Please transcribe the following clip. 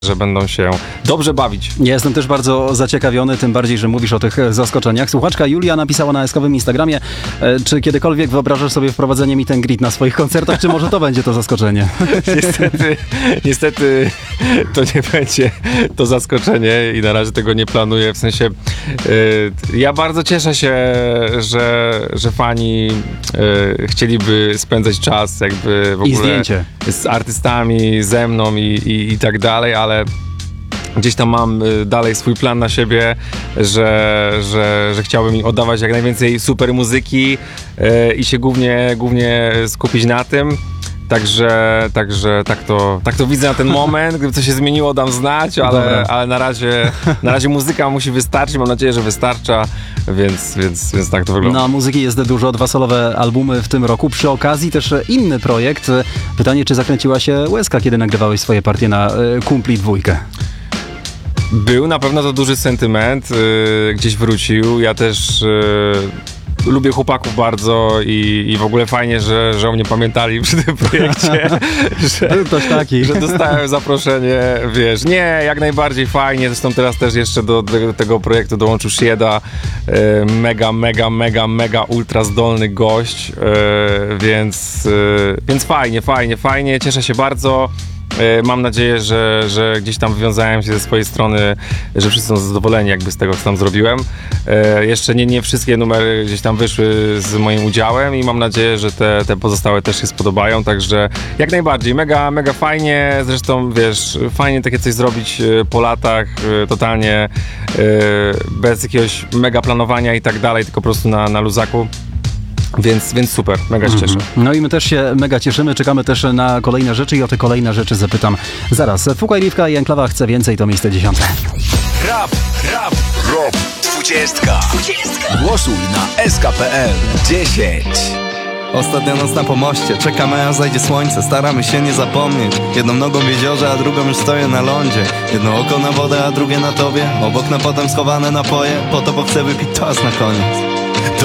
że będą się dobrze bawić. Ja jestem też bardzo zaciekawiony, tym bardziej, że mówisz o tych zaskoczeniach. Słuchaczka Julia napisała na eskowym Instagramie, czy kiedykolwiek wyobrażasz sobie wprowadzenie meet and greet na swoich koncertach, czy może to będzie to zaskoczenie? Niestety to nie będzie to zaskoczenie i na razie tego nie planuję, w sensie ja bardzo cieszę się, że fani chcieliby spędzać czas jakby w ogóle I zdjęcie z artystami, ze mną i tak dalej, ale gdzieś tam mam dalej swój plan na siebie, że chciałbym im oddawać jak najwięcej super muzyki i się głównie skupić na tym. Także tak to widzę na ten moment. Gdyby coś się zmieniło, dam znać, ale na razie muzyka musi wystarczyć. Mam nadzieję, że wystarcza, więc tak to wygląda. No, muzyki jest dużo, 2 solowe albumy w tym roku. Przy okazji też inny projekt. Pytanie, czy zakręciła się łezka, kiedy nagrywałeś swoje partie na Kumpli 2? Był na pewno to duży sentyment, gdzieś wrócił. Ja też lubię chłopaków bardzo i w ogóle fajnie, że o mnie pamiętali przy tym projekcie. Był ktoś taki. Że dostałem zaproszenie, wiesz. Nie, jak najbardziej fajnie. Zresztą teraz też jeszcze do tego projektu dołączył Shieda. Mega ultra zdolny gość. Więc fajnie. Cieszę się bardzo. Mam nadzieję, że gdzieś tam wywiązałem się ze swojej strony, że wszyscy są zadowoleni jakby z tego, co tam zrobiłem. Jeszcze nie wszystkie numery gdzieś tam wyszły z moim udziałem i mam nadzieję, że te pozostałe też się spodobają, także jak najbardziej, mega fajnie, zresztą wiesz, fajnie takie coś zrobić po latach, totalnie bez jakiegoś mega planowania i tak dalej, tylko po prostu na luzaku. Więc super, mega się cieszę. No i my też się mega cieszymy, czekamy też na kolejne rzeczy i o te kolejne rzeczy zapytam zaraz. Fugaj Liwka i Enklawa chce więcej, to miejsce 10. Rap 20. Głosuj na sk.pl 10. Ostatnia noc na pomoście, czekamy aż zajdzie słońce. Staramy się nie zapomnieć. Jedną nogą w jeziorze, a drugą już stoję na lądzie. Jedno oko na wodę, a drugie na tobie. Obok na potem schowane napoje. Po to, bo chcę wypić toast na koniec.